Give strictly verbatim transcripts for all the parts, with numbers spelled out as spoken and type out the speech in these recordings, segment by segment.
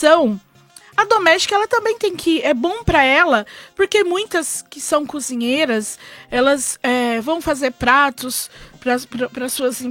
alimentação, a doméstica, ela também tem que... É bom para ela, porque muitas que são cozinheiras, elas é, vão fazer pratos para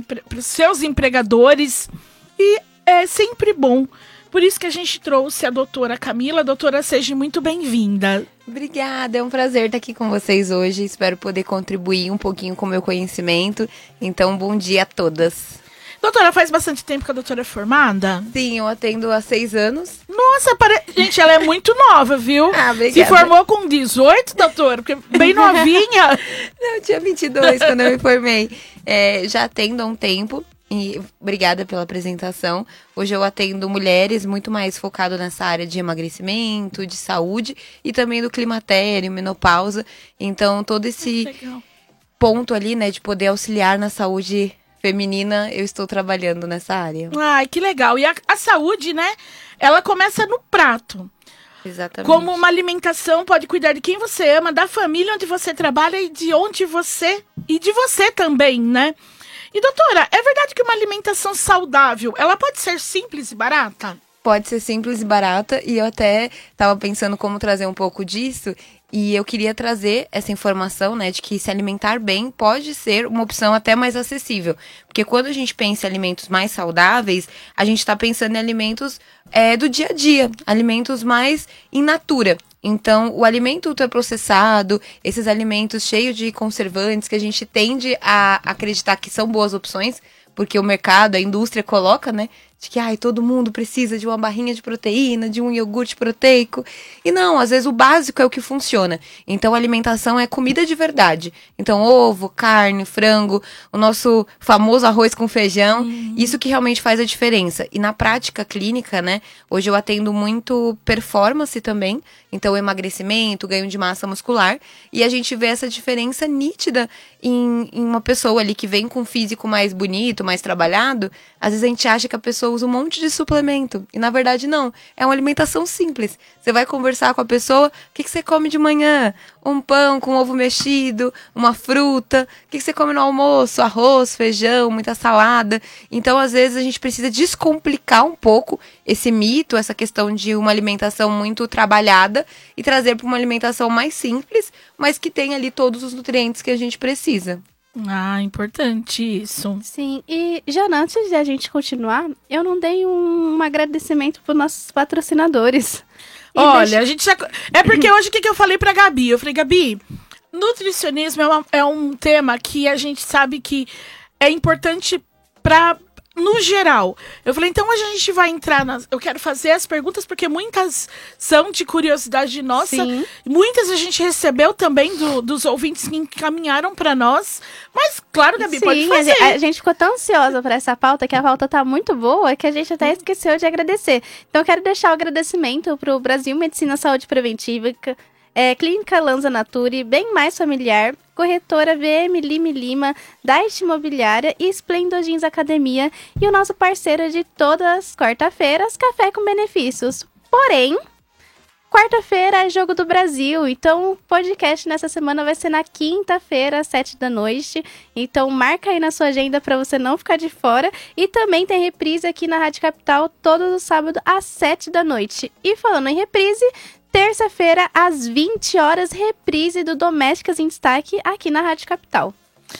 seus empregadores. E é sempre bom. Por isso que a gente trouxe a doutora Camila. Doutora, seja muito bem-vinda. Obrigada, é um prazer estar aqui com vocês hoje. Espero poder contribuir um pouquinho com o meu conhecimento. Então, bom dia a todas. Doutora, faz bastante tempo que a doutora é formada? Sim, eu atendo há seis anos. Nossa, pare... gente, ela é muito nova, viu? Ah, obrigada. Se formou com dezoito, doutora? Porque bem novinha. Não, eu tinha vinte e dois quando eu me formei. É, já atendo há um tempo. E obrigada pela apresentação. Hoje eu atendo mulheres muito mais focado nessa área de emagrecimento, de saúde e também do climatério, menopausa. Então, todo esse Legal. ponto ali, né, de poder auxiliar na saúde feminina, eu estou trabalhando nessa área. Ai, que legal. E a, a saúde, né, ela começa no prato. Exatamente. Como uma alimentação pode cuidar de quem você ama, da família onde você trabalha e de onde você... E de você também, né? E, doutora, é verdade que uma alimentação saudável, ela pode ser simples e barata? Pode ser simples e barata, e eu até estava pensando como trazer um pouco disso, e eu queria trazer essa informação, né, de que se alimentar bem pode ser uma opção até mais acessível. Porque quando a gente pensa em alimentos mais saudáveis, a gente está pensando em alimentos é, do dia a dia, alimentos mais in natura. Então, o alimento ultraprocessado, esses alimentos cheios de conservantes que a gente tende a acreditar que são boas opções, porque o mercado, a indústria coloca, né, de que ai, todo mundo precisa de uma barrinha de proteína, de um iogurte proteico. E não, às vezes o básico é o que funciona. Então, a alimentação é comida de verdade. Então, ovo, carne, frango, o nosso famoso arroz com feijão, uhum. Isso que realmente faz a diferença. E na prática clínica, né, hoje eu atendo muito performance também, então emagrecimento, ganho de massa muscular, e a gente vê essa diferença nítida em, em uma pessoa ali que vem com um físico mais bonito, mais trabalhado. Às vezes a gente acha que a pessoa usa um monte de suplemento. E na verdade não. É uma alimentação simples. Você vai conversar com a pessoa, o que, que você come de manhã? Um pão com ovo mexido, uma fruta. O que, que você come no almoço? Arroz, feijão, muita salada. Então, às vezes, a gente precisa descomplicar um pouco esse mito, essa questão de uma alimentação muito trabalhada e trazer para uma alimentação mais simples, mas que tenha ali todos os nutrientes que a gente precisa. Ah, importante isso. Sim, e Jana, antes de a gente continuar, eu não dei um, um agradecimento para os nossos patrocinadores. E Olha, deixa... a gente já... É porque hoje o que, que eu falei pra Gabi? Eu falei, Gabi, nutricionismo é, uma, é um tema que a gente sabe que é importante pra... No geral. Eu falei, então hoje a gente vai entrar nas... Eu quero fazer as perguntas, porque muitas são de curiosidade nossa. Sim. Muitas a gente recebeu também do, dos ouvintes que encaminharam para nós. Mas, claro, Gabi, Sim, pode fazer. A gente ficou tão ansiosa para essa pauta, que a pauta tá muito boa, que a gente até esqueceu de agradecer. Então, eu quero deixar o agradecimento pro Brasil Medicina Saúde Preventiva, É, Clínica Lanza Nature, Bem Mais Familiar, Corretora V M Lima e Lima, Dait Imobiliária e Splendor Jeans Academia e o nosso parceiro de todas as quarta-feiras, Café com Benefícios. Porém, quarta-feira é Jogo do Brasil, então o podcast nessa semana vai ser na quinta-feira, às sete da noite. Então marca aí na sua agenda para você não ficar de fora. E também tem reprise aqui na Rádio Capital todos os sábados às sete da noite. E falando em reprise... Terça-feira, às vinte horas, reprise do Domésticas em Destaque aqui na Rádio Capital.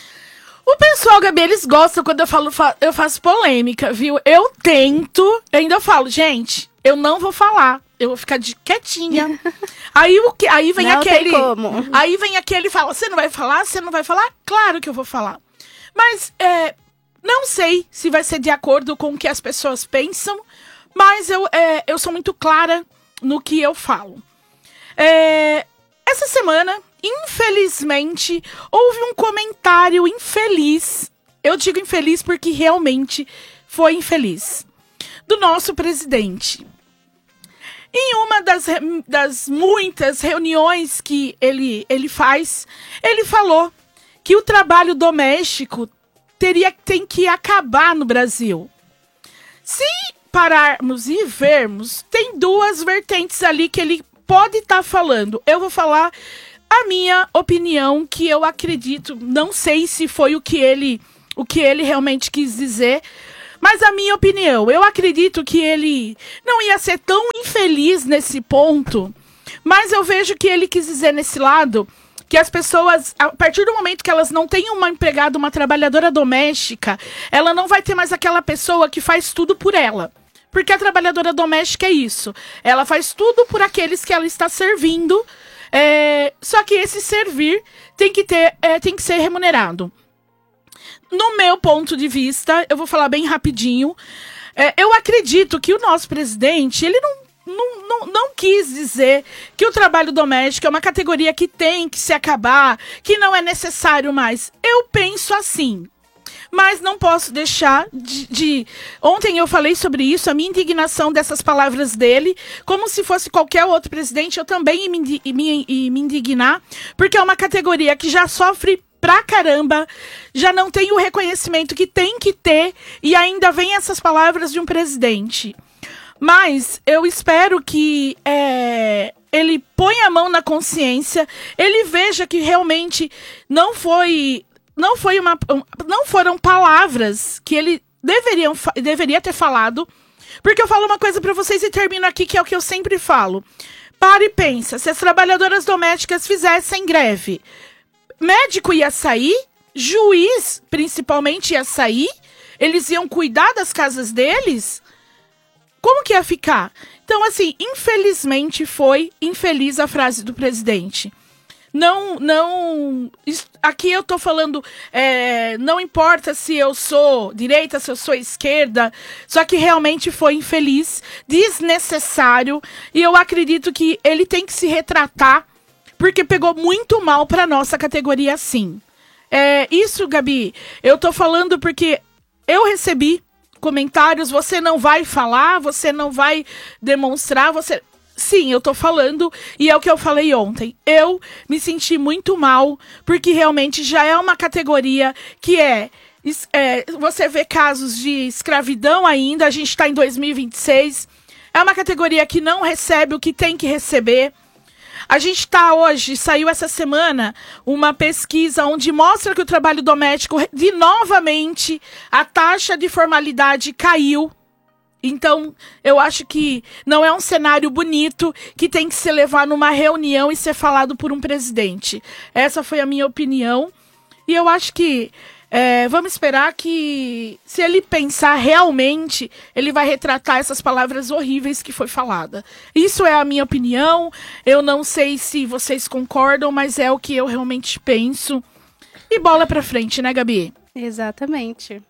O pessoal, Gabi, eles gostam quando eu falo, eu faço polêmica, viu? Eu tento, eu ainda falo, gente, eu não vou falar, eu vou ficar de quietinha. aí, o que, aí vem não aquele. Tem como. Aí vem aquele e fala, você não vai falar? Você não vai falar? Claro que eu vou falar. Mas, é, não sei se vai ser de acordo com o que as pessoas pensam, mas eu, é, eu sou muito clara no que eu falo. É, essa semana, infelizmente, houve um comentário infeliz. Eu digo infeliz porque realmente foi infeliz. Do nosso presidente. Em uma das, das muitas reuniões que ele, ele faz, ele falou que o trabalho doméstico teria, tem que acabar no Brasil. Se pararmos e vermos, tem duas vertentes ali que ele pode estar tá falando. Eu vou falar a minha opinião, que eu acredito, não sei se foi o que ele, o que ele realmente quis dizer, Mas a minha opinião, eu acredito que ele não ia ser tão infeliz nesse ponto, mas eu vejo que ele quis dizer nesse lado que as pessoas, a partir do momento que elas não têm uma empregada, uma trabalhadora doméstica, ela não vai ter mais aquela pessoa que faz tudo por ela. Porque a trabalhadora doméstica é isso. Ela faz tudo por aqueles que ela está servindo, é, só que esse servir tem que, ter, é, tem que ser remunerado. No meu ponto de vista, eu vou falar bem rapidinho, é, eu acredito que o nosso presidente, ele não Não, não, não quis dizer que o trabalho doméstico é uma categoria que tem que se acabar, que não é necessário mais. Eu penso assim. Mas não posso deixar de, de... Ontem eu falei sobre isso, a minha indignação dessas palavras dele, como se fosse qualquer outro presidente, eu também me, me, me indignar, porque é uma categoria que já sofre pra caramba, já não tem o reconhecimento que tem que ter, e ainda vem essas palavras de um presidente. Mas eu espero que é, ele ponha a mão na consciência, ele veja que realmente não foi, não foi uma, não foram palavras que ele deveriam, deveria ter falado. Porque eu falo uma coisa para vocês e termino aqui, que é o que eu sempre falo. Para e pensa, se as trabalhadoras domésticas fizessem greve, médico ia sair, juiz principalmente ia sair, eles iam cuidar das casas deles. Como que ia ficar? Então, assim, infelizmente foi infeliz a frase do presidente. Não, não... Aqui eu tô falando, é, não importa se eu sou direita, se eu sou esquerda, só que realmente foi infeliz, desnecessário, e eu acredito que ele tem que se retratar, porque pegou muito mal pra nossa categoria, sim. É, isso, Gabi, eu tô falando porque eu recebi comentários, você não vai falar, você não vai demonstrar, você... Sim, eu tô falando, e é o que eu falei ontem. Eu me senti muito mal, porque realmente já é uma categoria que é... é você vê casos de escravidão ainda, a gente tá em dois mil e vinte e seis, é uma categoria que não recebe o que tem que receber. A gente tá hoje, saiu essa semana, uma pesquisa onde mostra que o trabalho doméstico, de novamente, a taxa de formalidade caiu. Então, eu acho que não é um cenário bonito que tem que ser levado numa reunião e ser falado por um presidente. Essa foi a minha opinião. E eu acho que é, vamos esperar que, se ele pensar realmente, ele vai retratar essas palavras horríveis que foi falada. Isso é a minha opinião. Eu não sei se vocês concordam, mas é o que eu realmente penso. E bola pra frente, né, Gabi? Exatamente.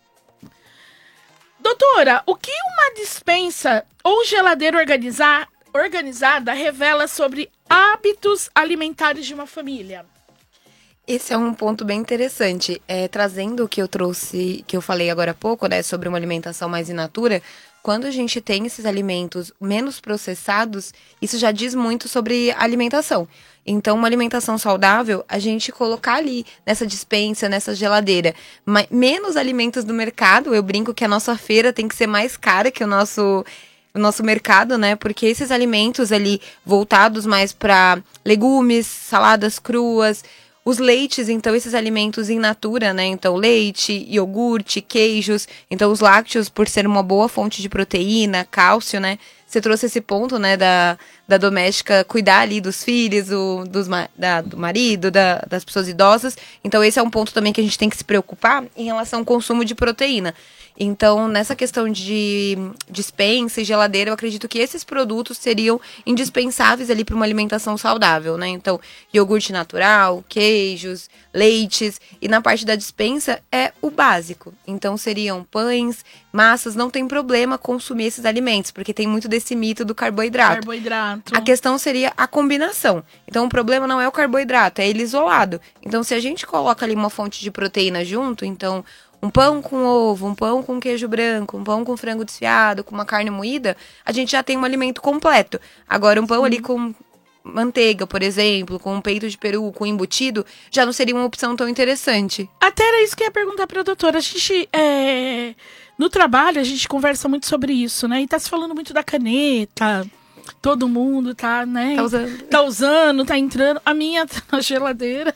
Doutora, o que uma despensa ou geladeira organizar, organizada revela sobre hábitos alimentares de uma família? Esse é um ponto bem interessante. É, trazendo o que eu trouxe, que eu falei agora há pouco, né, sobre uma alimentação mais in natura, quando a gente tem esses alimentos menos processados, isso já diz muito sobre alimentação. Então, uma alimentação saudável, a gente colocar ali nessa despensa, nessa geladeira, mais, menos alimentos do mercado. Eu brinco que a nossa feira tem que ser mais cara que o nosso, o nosso mercado, né? Porque esses alimentos ali voltados mais para legumes, saladas cruas, os leites, então, esses alimentos in natura, né? Então, leite, iogurte, queijos. Então, os lácteos, por ser uma boa fonte de proteína, cálcio, né? Você trouxe esse ponto, né, da, da doméstica cuidar ali dos filhos, do, dos, da, do marido, da, das pessoas idosas. Então, esse é um ponto também que a gente tem que se preocupar em relação ao consumo de proteína. Então, nessa questão de despensa e geladeira, eu acredito que esses produtos seriam indispensáveis ali para uma alimentação saudável, né? Então, iogurte natural, queijos, leites. E na parte da despensa é o básico. Então, seriam pães, massas. Não tem problema consumir esses alimentos, porque tem muito desse mito do carboidrato. Carboidrato. A questão seria a combinação. Então, o problema não é o carboidrato, é ele isolado. Então, se a gente coloca ali uma fonte de proteína junto, então... um pão com ovo, um pão com queijo branco, um pão com frango desfiado, com uma carne moída, a gente já tem um alimento completo. Agora, um pão Sim. ali com manteiga, por exemplo, com um peito de peru, com embutido, já não seria uma opção tão interessante. Até era isso que eu ia perguntar pra doutora. A gente, é... no trabalho, a gente conversa muito sobre isso, né? E tá se falando muito da caneta, todo mundo tá, né? Tá usando. Tá usando, tá entrando. A minha tá na geladeira.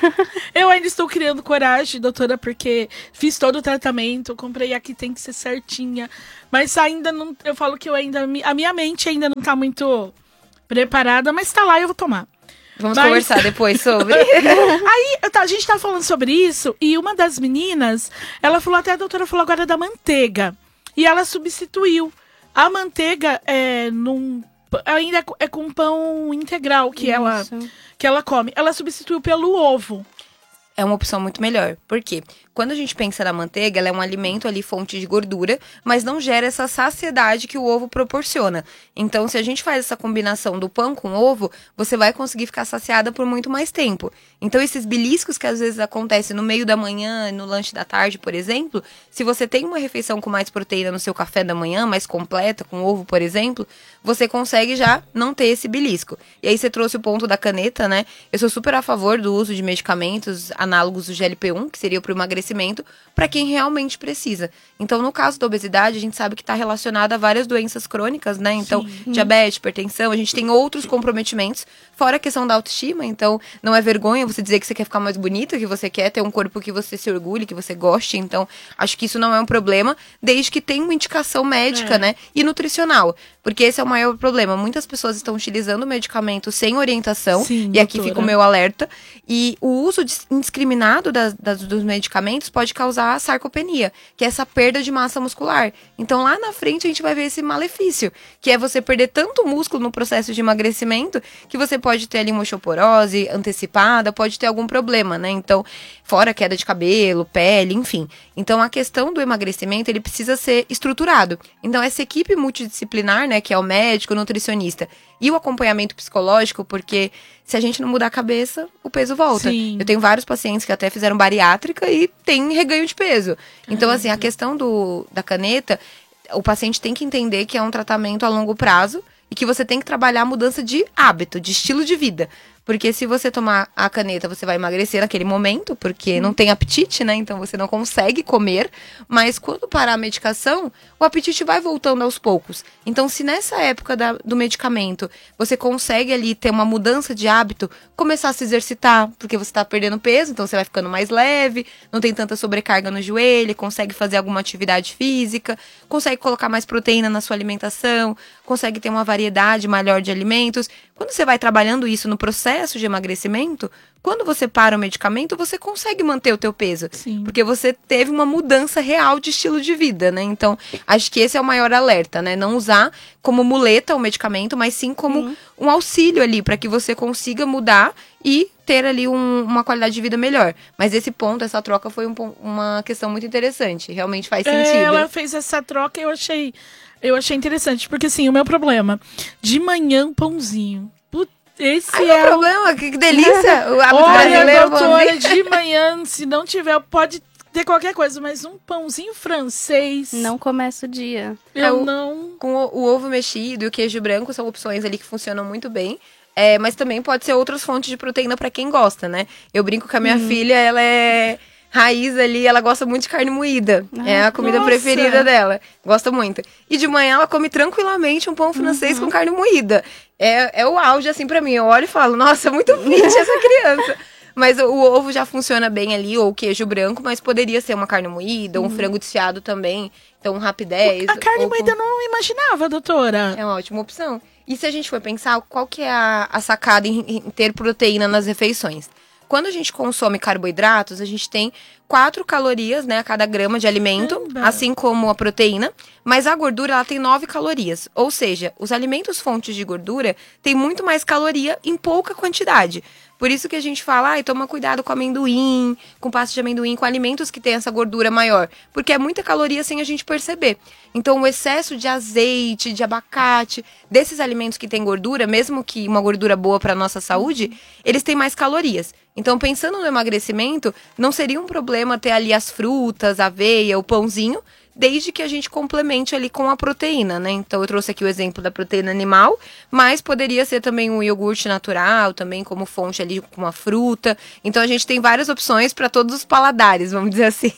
Eu ainda estou criando coragem, doutora, porque fiz todo o tratamento, comprei a que tem que ser certinha. Mas ainda não. Eu falo que eu ainda. A minha mente ainda não tá muito preparada, mas tá lá e eu vou tomar. Vamos Mas... conversar depois sobre. Aí, tá, a gente tá falando sobre isso, e uma das meninas, ela falou, até a doutora falou agora da manteiga. E ela substituiu. A manteiga é num. Ainda é com pão integral que ela, que ela come. Ela substituiu pelo ovo. É uma opção muito melhor. Por quê? Quando a gente pensa na manteiga, ela é um alimento ali, fonte de gordura, mas não gera essa saciedade que o ovo proporciona. Então, se a gente faz essa combinação do pão com ovo, você vai conseguir ficar saciada por muito mais tempo. Então, esses beliscos que às vezes acontecem no meio da manhã, no lanche da tarde, por exemplo, se você tem uma refeição com mais proteína no seu café da manhã, mais completa, com ovo, por exemplo, você consegue já não ter esse belisco. E aí você trouxe o ponto da caneta, né? Eu sou super a favor do uso de medicamentos análogos do G L P um, que seria para o emagrecimento, para quem realmente precisa. Então, no caso da obesidade, a gente sabe que está relacionada a várias doenças crônicas, né? Então, Sim. diabetes, hipertensão, a gente tem outros comprometimentos, fora a questão da autoestima. Então, não é vergonha você dizer que você quer ficar mais bonita, que você quer ter um corpo que você se orgulhe, que você goste. Então, acho que isso não é um problema, desde que tenha uma indicação médica, é. né? E nutricional. Porque esse é o maior problema. Muitas pessoas estão utilizando medicamento sem orientação. Sim, e aqui doutora. Fica o meu alerta. E o uso indiscriminado das, das, dos medicamentos pode causar sarcopenia, que é essa perda de massa muscular. Então, lá na frente, a gente vai ver esse malefício, que é você perder tanto músculo no processo de emagrecimento, que você pode ter ali uma osteoporose antecipada, pode ter algum problema, né? Então, fora queda de cabelo, pele, enfim. Então, a questão do emagrecimento, ele precisa ser estruturado. Então, essa equipe multidisciplinar, né, que é o médico, o nutricionista e o acompanhamento psicológico, porque se a gente não mudar a cabeça, o peso volta. Sim. Eu tenho vários pacientes que até fizeram bariátrica e tem reganho de peso. Então, assim, a questão do, da caneta, o paciente tem que entender que é um tratamento a longo prazo e que você tem que trabalhar a mudança de hábito, de estilo de vida. Porque se você tomar a caneta, você vai emagrecer naquele momento, porque não tem apetite, né? Então você não consegue comer. Mas quando parar a medicação, o apetite vai voltando aos poucos. Então, se nessa época da, do medicamento, você consegue ali ter uma mudança de hábito, começar a se exercitar, porque você está perdendo peso, então você vai ficando mais leve, não tem tanta sobrecarga no joelho, consegue fazer alguma atividade física, consegue colocar mais proteína na sua alimentação, consegue ter uma variedade maior de alimentos. Quando você vai trabalhando isso no processo de emagrecimento, quando você para o medicamento, você consegue manter o teu peso. Sim. Porque você teve uma mudança real de estilo de vida, né? Então, acho que esse é o maior alerta, né? Não usar como muleta o medicamento, mas sim como uhum. um auxílio ali, para que você consiga mudar e ter ali um, uma qualidade de vida melhor. Mas esse ponto, essa troca foi um, uma questão muito interessante. Realmente faz sentido. É, ela fez essa troca e eu achei... Eu achei interessante, porque assim, o meu problema, de manhã um pãozinho. Putz, esse Ai, é o problema, que delícia. O hábito Olha, brasileiro, doutora, de manhã, se não tiver, pode ter qualquer coisa, mas um pãozinho francês. Não começa o dia. Eu é, o, não. Com o, o ovo mexido e o queijo branco são opções ali que funcionam muito bem. É, mas também pode ser outras fontes de proteína para quem gosta, né? Eu brinco com a minha uhum. filha, ela é raiz ali, ela gosta muito de carne moída. Ah, é a comida nossa. preferida dela. Gosta muito. E de manhã ela come tranquilamente um pão francês uhum. com carne moída. É, é o auge, assim, pra mim. Eu olho e falo, nossa, muito fit essa criança. Mas o, o ovo já funciona bem ali, ou o queijo branco, mas poderia ser uma carne moída, ou um uhum. frango desfiado também. Então, um rapidez. A carne moída com... eu não imaginava, doutora. É uma ótima opção. E se a gente for pensar, qual que é a, a sacada em, em ter proteína nas refeições? Quando a gente consome carboidratos, a gente tem quatro calorias, né, a cada grama de alimento, Amba. assim como a proteína. Mas a gordura, ela tem nove calorias. Ou seja, os alimentos fontes de gordura têm muito mais caloria em pouca quantidade. Por isso que a gente fala, ai, toma cuidado com amendoim, com pasta de amendoim, com alimentos que têm essa gordura maior. Porque é muita caloria sem a gente perceber. Então, o excesso de azeite, de abacate, desses alimentos que têm gordura, mesmo que uma gordura boa para a nossa saúde, eles têm mais calorias. Então, pensando no emagrecimento, não seria um problema ter ali as frutas, a aveia, o pãozinho, desde que a gente complemente ali com a proteína, né? Então, eu trouxe aqui o exemplo da proteína animal, mas poderia ser também um iogurte natural, também como fonte ali com uma fruta. Então, a gente tem várias opções para todos os paladares, vamos dizer assim.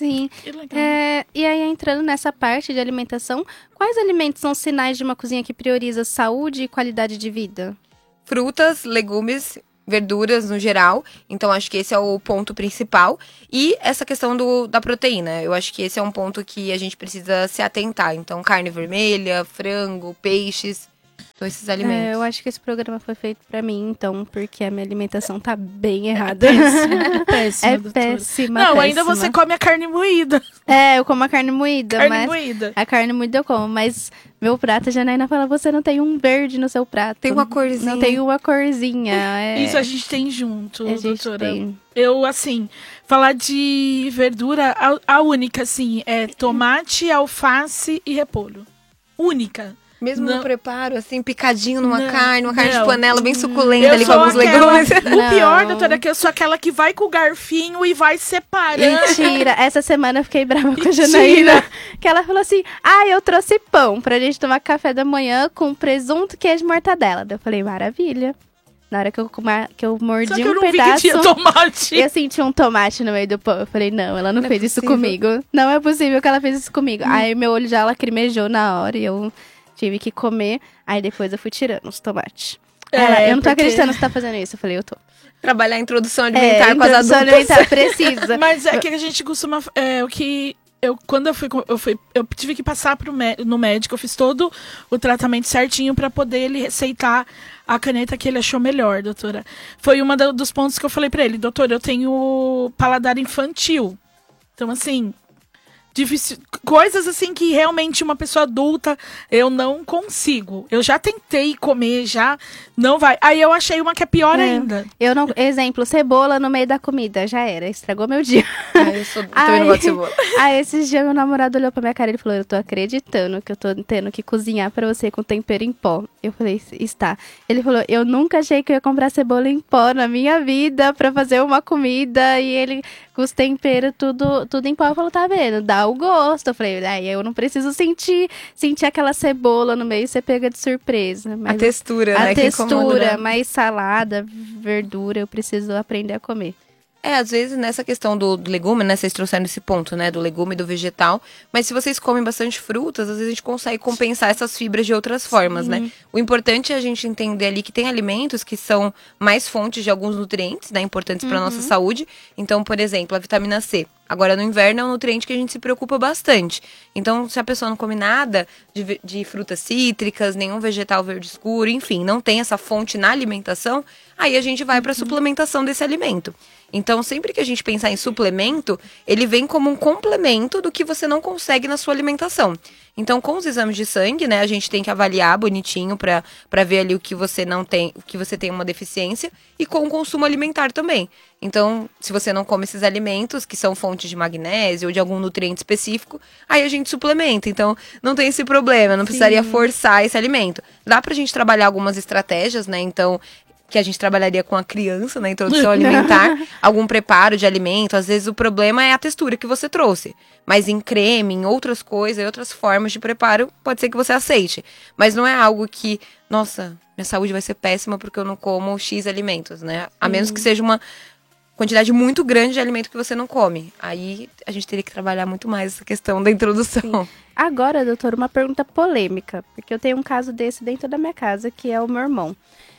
Sim. Que legal. É, e aí, entrando nessa parte de alimentação, quais alimentos são sinais de uma cozinha que prioriza saúde e qualidade de vida? Frutas, legumes, verduras no geral. Então, acho que esse é o ponto principal. E essa questão do, da proteína. Eu acho que esse é um ponto que a gente precisa se atentar. Então, carne vermelha, frango, peixes. São esses alimentos. É, eu acho que esse programa foi feito pra mim, então, porque a minha alimentação tá bem errada. É péssima, péssima, É doutora. péssima, Não, péssima. ainda você come a carne moída. É, eu como a carne moída, Carne mas... moída. A carne moída eu como, mas meu prato, a Janaína fala, você não tem um verde no seu prato. Tem uma corzinha. Não tem uma corzinha. É... Isso a gente tem junto, A gente doutora. tem. Eu, assim, falar de verdura, a, a única, assim, é tomate, alface e repolho. Única. Mesmo Não. no preparo, assim, picadinho numa Não, carne, uma carne não. de panela bem suculenta Eu ali com sou alguns aquela- legumes. O Não. pior, doutora, é que eu sou aquela que vai com o garfinho e vai separando. Mentira, essa semana eu fiquei brava com a Mentira. Janaína. Que ela falou assim, ah, eu trouxe pão pra gente tomar café da manhã com presunto, queijo e mortadela. Daí eu falei, maravilha. Na hora que eu, coma- que eu mordi Só que eu um não vi que pedaço, tinha tomate. eu senti um tomate no meio do pão. Eu falei, não, ela não, Não é fez isso possível. comigo. Não é possível que ela fez isso comigo. Aí meu olho já lacrimejou na hora e eu tive que comer. Aí depois eu fui tirando os tomates. É, Ela, eu não tô porque- acreditando que você tá fazendo isso. Eu falei, eu tô. Trabalhar a introdução alimentar É, com as introdução adultas. alimentar precisa. Mas é que a gente costuma. É, o que. Eu, quando eu fui, com- eu fui. Eu tive que passar pro mé- no médico, eu fiz todo o tratamento certinho pra poder ele receitar a caneta que ele achou melhor, doutora. Foi um dos pontos que eu falei pra ele, doutor, eu tenho paladar infantil. Então, assim. Difícil, coisas assim que realmente uma pessoa adulta eu não consigo. Eu já tentei comer, já não vai. Aí eu achei uma que é pior É. ainda. Eu não, exemplo, cebola no meio da comida, já era, estragou meu dia. Ah, eu sou, eu também não Ai. gosto de cebola. Aí esses dias meu namorado olhou pra minha cara e ele falou, eu tô acreditando que eu tô tendo que cozinhar pra você com tempero em pó. Eu falei, está. Ele falou, eu nunca achei que eu ia comprar cebola em pó na minha vida pra fazer uma comida. E ele, com os temperos, tudo, tudo em pó. Eu falei, tá vendo, dá o gosto. Eu falei, aí eu não preciso sentir, sentir aquela cebola no meio, você pega de surpresa. A Mas textura, a né? que incomoda, textura, né? mais salada, verdura, eu preciso aprender a comer. É, às vezes nessa questão do, do legume, né? Vocês trouxeram esse ponto, né? Do legume e do vegetal. Mas se vocês comem bastante frutas, às vezes a gente consegue compensar essas fibras de outras formas, né? O importante é a gente entender ali que tem alimentos que são mais fontes de alguns nutrientes, né? Importantes para nossa saúde. Então, por exemplo, a vitamina C. Agora, no inverno é um nutriente que a gente se preocupa bastante. Então, se a pessoa não come nada de, ve- de frutas cítricas, nenhum vegetal verde escuro, enfim, não tem essa fonte na alimentação, aí a gente vai para a suplementação desse alimento. Então, sempre que a gente pensar em suplemento, ele vem como um complemento do que você não consegue na sua alimentação. Então, com os exames de sangue, né, a gente tem que avaliar bonitinho para para ver ali o que você não tem, o que você tem uma deficiência, e com o consumo alimentar também. Então, se você não come esses alimentos, que são fontes de magnésio ou de algum nutriente específico, aí a gente suplementa. Então, não tem esse problema, não precisaria forçar esse alimento. Dá pra gente trabalhar algumas estratégias, né? Então, que a gente trabalharia com a criança na introdução alimentar, algum preparo de alimento. Às vezes o problema é a textura que você trouxe. Mas em creme, em outras coisas, em outras formas de preparo, pode ser que você aceite. Mas não é algo que, nossa, minha saúde vai ser péssima porque eu não como X alimentos, né? A menos que seja uma quantidade muito grande de alimento que você não come. Aí a gente teria que trabalhar muito mais essa questão da introdução. Agora, doutor, uma pergunta polêmica, porque eu tenho um caso desse dentro da minha casa, que é o meu irmão.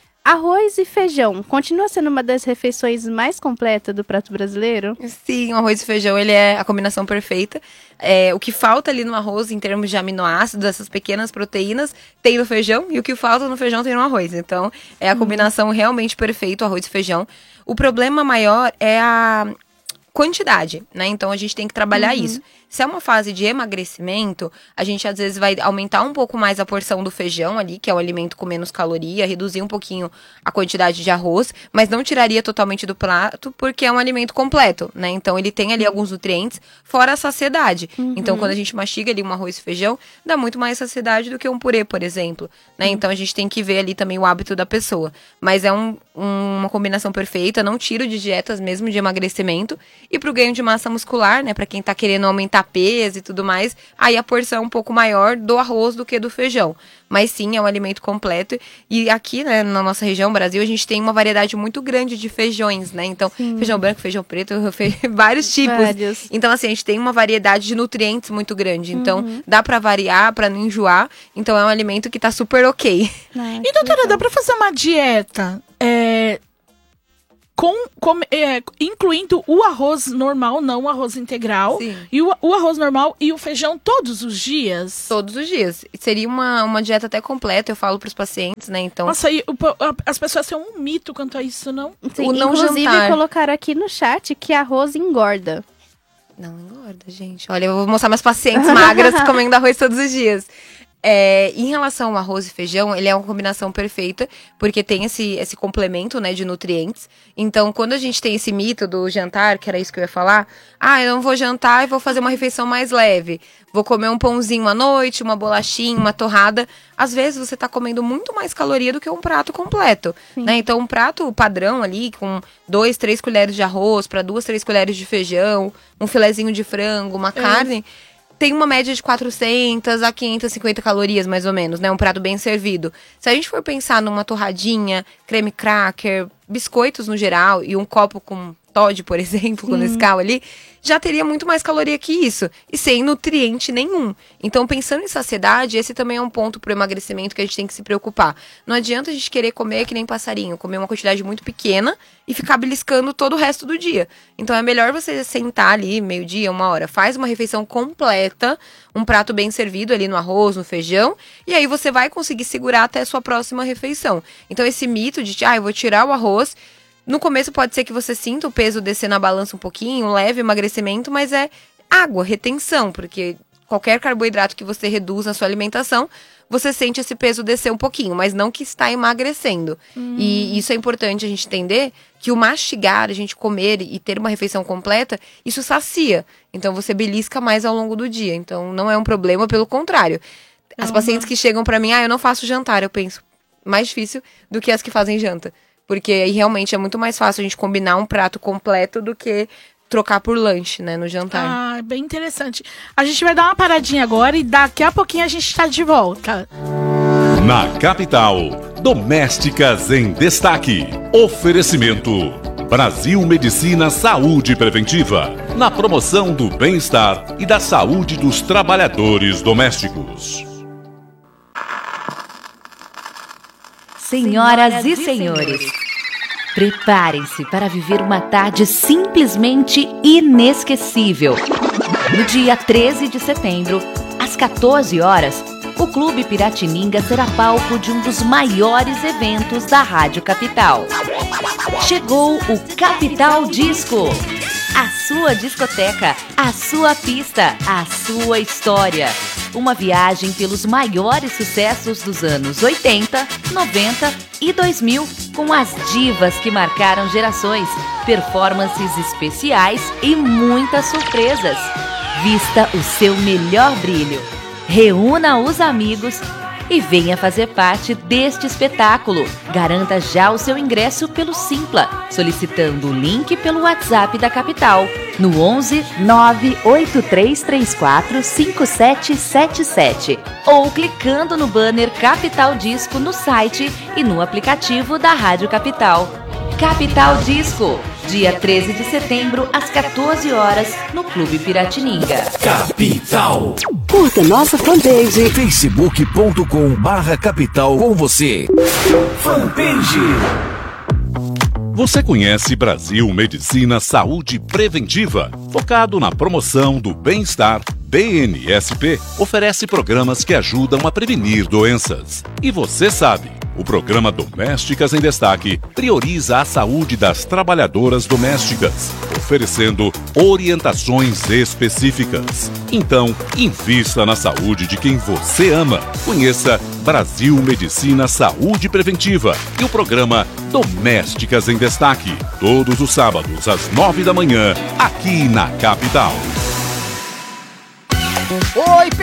Arroz e feijão continua sendo uma das refeições mais completas do prato brasileiro? Sim, o arroz e feijão, ele é a combinação perfeita. É, o que falta ali no arroz, em termos de aminoácidos, essas pequenas proteínas, tem no feijão. E o que falta no feijão tem no arroz. Então, é a combinação realmente perfeita, o arroz e feijão. O problema maior é a quantidade, né? Então, a gente tem que trabalhar isso. Se é uma fase de emagrecimento, a gente às vezes vai aumentar um pouco mais a porção do feijão ali, que é o alimento com menos caloria, reduzir um pouquinho a quantidade de arroz, mas não tiraria totalmente do prato, porque é um alimento completo, né? Então ele tem ali alguns nutrientes, fora a saciedade. Uhum. Então quando a gente mastiga ali um arroz e feijão, dá muito mais saciedade do que um purê, por exemplo, né? Então a gente tem que ver ali também o hábito da pessoa. Mas é um, um- uma combinação perfeita, não tiro de dietas mesmo de emagrecimento. E pro ganho de massa muscular, né, para quem tá querendo aumentar peso e tudo mais, aí a porção é um pouco maior do arroz do que do feijão. Mas sim, é um alimento completo. E aqui, né, na nossa região, Brasil, a gente tem uma variedade muito grande de feijões, né? Então, sim. feijão branco, feijão preto, fe... vários tipos. Vários. Então, assim, a gente tem uma variedade de nutrientes muito grande. Então, uhum. dá pra variar, pra não enjoar. Então, é um alimento que tá super ok. Ah, e, doutora, legal. Dá pra fazer uma dieta... É... Com, com, é, incluindo o arroz normal, não o arroz integral, Sim. e o, o arroz normal e o feijão todos os dias? Todos os dias. Seria uma, uma dieta até completa, eu falo para os pacientes, né? Então... Nossa, e o, as pessoas têm um mito quanto a isso, não? Sim, o não inclusive jantar. Colocaram aqui no chat que arroz engorda. Não engorda, gente. Olha, eu vou mostrar meus pacientes magras comendo arroz todos os dias. É, em relação ao arroz e feijão, ele é uma combinação perfeita, porque tem esse, esse complemento, né, de nutrientes. Então, quando a gente tem esse mito do jantar, que era isso que eu ia falar, ah, eu não vou jantar e vou fazer uma refeição mais leve. Vou comer um pãozinho à noite, uma bolachinha, uma torrada. Às vezes você tá comendo muito mais caloria do que um prato completo, né? Então, um prato padrão ali, com dois, três colheres de arroz, para duas, três colheres de feijão, um filezinho de frango, uma carne... É. Tem uma média de quatrocentas a quinhentas e cinquenta calorias, mais ou menos, né? Um prato bem servido. Se a gente for pensar numa torradinha, creme cracker, biscoitos no geral e um copo com Toddy, por exemplo, com Nescau ali, já teria muito mais caloria que isso. E sem nutriente nenhum. Então, pensando em saciedade, esse também é um ponto pro emagrecimento que a gente tem que se preocupar. Não adianta a gente querer comer que nem passarinho, comer uma quantidade muito pequena e ficar beliscando todo o resto do dia. Então, é melhor você sentar ali, meio-dia, uma hora, faz uma refeição completa, um prato bem servido ali no arroz, no feijão, e aí você vai conseguir segurar até a sua próxima refeição. Então, esse mito de, ah, eu vou tirar o arroz... No começo pode ser que você sinta o peso descer na balança um pouquinho, um leve emagrecimento, mas é água, retenção, porque qualquer carboidrato que você reduz na sua alimentação, você sente esse peso descer um pouquinho, mas não que está emagrecendo. Hum. E isso é importante a gente entender, que o mastigar, a gente comer e ter uma refeição completa, isso sacia. Então você belisca mais ao longo do dia, então não é um problema, pelo contrário. As uhum. pacientes que chegam pra mim, ah, eu não faço jantar, eu penso, mais difícil do que as que fazem janta. Porque aí realmente é muito mais fácil a gente combinar um prato completo do que trocar por lanche, né, no jantar. Ah, bem interessante. A gente vai dar uma paradinha agora e daqui a pouquinho a gente tá de volta. Na Capital, Domésticas em Destaque. Oferecimento Brasil Medicina Saúde Preventiva. Na promoção do bem-estar e da saúde dos trabalhadores domésticos. Senhoras e senhores, preparem-se para viver uma tarde simplesmente inesquecível. No dia treze de setembro, às quatorze horas, o Clube Piratininga será palco de um dos maiores eventos da Rádio Capital. Chegou o Capital Disco. A sua discoteca, a sua pista, a sua história. Uma viagem pelos maiores sucessos dos anos oitenta, noventa e dois mil, com as divas que marcaram gerações, performances especiais e muitas surpresas. Vista o seu melhor brilho. Reúna os amigos e venha fazer parte deste espetáculo. Garanta já o seu ingresso pelo Simpla, solicitando o link pelo WhatsApp da Capital, no onze nove oito três três quatro cinco sete sete sete, ou clicando no banner Capital Disco no site e no aplicativo da Rádio Capital. Capital Disco, dia treze de setembro, às quatorze horas, no Clube Piratininga. Capital. Curta nossa fanpage facebook ponto com barra capital com você. Fanpage. Você conhece Brasil Medicina Saúde Preventiva? Focado na promoção do bem-estar, B N S P oferece programas que ajudam a prevenir doenças. E você sabe, o programa Domésticas em Destaque prioriza a saúde das trabalhadoras domésticas, oferecendo orientações específicas. Então, invista na saúde de quem você ama. Conheça Brasil Medicina Saúde Preventiva e o programa Domésticas em Destaque, todos os sábados às nove da manhã, aqui na Capital. Oi,